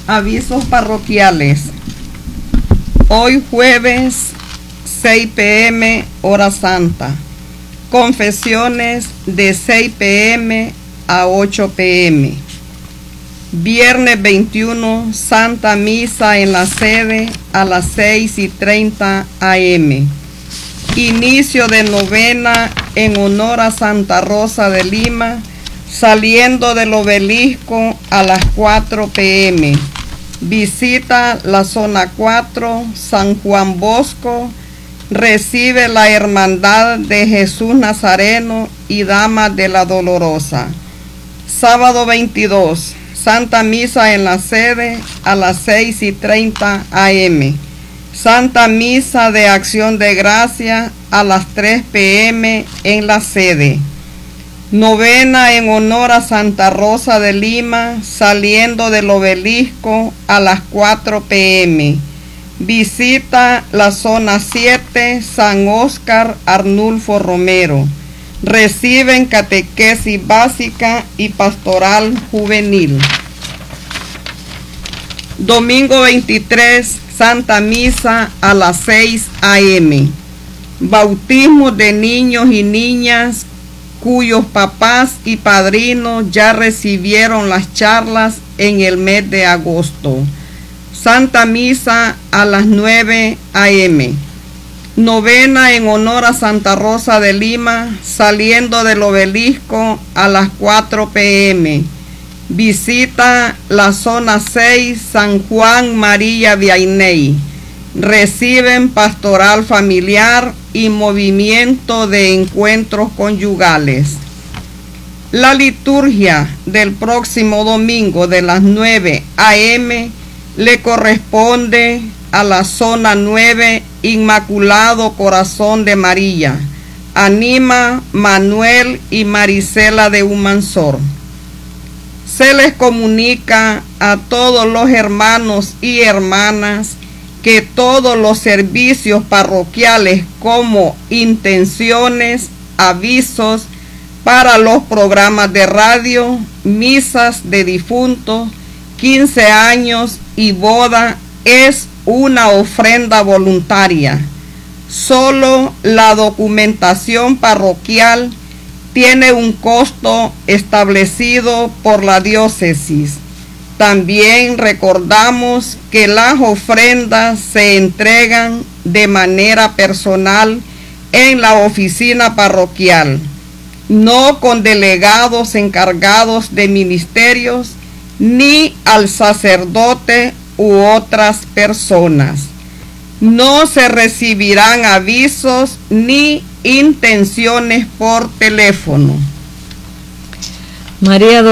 Avisos parroquiales. Hoy jueves 6 p.m. hora santa. Confesiones de 6 p.m. a 8 p.m. Viernes 21, Santa Misa en la sede a las 6:30 a.m. Inicio de novena en honor a Santa Rosa de Lima, saliendo del obelisco a las 4 p.m. Visita la zona 4, San Juan Bosco, recibe la Hermandad de Jesús Nazareno y Dama de la Dolorosa. Sábado 22, Santa Misa en la sede a las 6:30 a.m. Santa Misa de Acción de Gracia a las 3 p.m. en la sede. Novena en honor a Santa Rosa de Lima, saliendo del obelisco a las 4 p.m. Visita la zona 7, San Óscar Arnulfo Romero. Reciben catequesis básica y pastoral juvenil. Domingo 23, Santa Misa a las 6 a.m. Bautismo de niños y niñas cuyos papás y padrinos ya recibieron las charlas en el mes de agosto. Santa Misa a las 9 a.m. Novena en honor a Santa Rosa de Lima, saliendo del obelisco a las 4 p.m. Visita la zona 6, San Juan María Vianney. Reciben pastoral familiar y movimiento de encuentros conyugales. La liturgia del próximo domingo de las 9 a.m. le corresponde a la zona 9, Inmaculado Corazón de María. Anima Manuel y Marisela de Humansor. Se les comunica a todos los hermanos y hermanas que todos los servicios parroquiales como intenciones, avisos para los programas de radio, misas de difuntos, 15 años y boda es una ofrenda voluntaria. Solo la documentación parroquial tiene un costo establecido por la diócesis. También recordamos que las ofrendas se entregan de manera personal en la oficina parroquial, no con delegados encargados de ministerios ni al sacerdote u otras personas. No se recibirán avisos ni intenciones por teléfono. María